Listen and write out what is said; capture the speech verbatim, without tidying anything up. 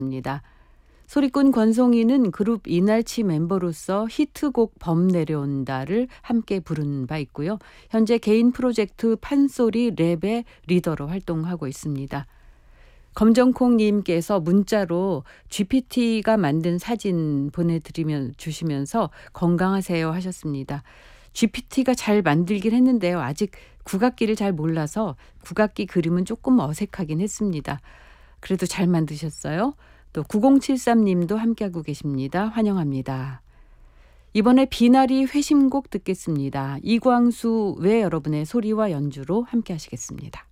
입니다. 소리꾼 권송이는 그룹 이날치 멤버로서 히트곡 범 내려온다를 함께 부른 바 있고요. 현재 개인 프로젝트 판소리 랩의 리더로 활동하고 있습니다. 검정콩님께서 문자로 지피티가 만든 사진 보내드리면 주시면서 건강하세요 하셨습니다. 지피티가 잘 만들긴 했는데요. 아직 국악기를 잘 몰라서 국악기 그림은 조금 어색하긴 했습니다. 그래도 잘 만드셨어요. 또 구공칠삼님도 함께하고 계십니다. 환영합니다. 이번에 비나리 회심곡 듣겠습니다. 이광수 외 여러분의 소리와 연주로 함께 하시겠습니다.